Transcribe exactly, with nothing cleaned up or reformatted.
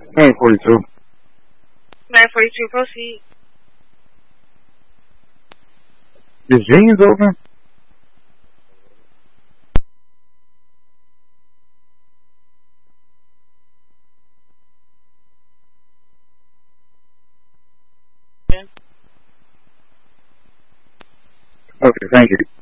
nine forty-two. nine forty-two, proceed. Is Jeans open? Okay, thank you.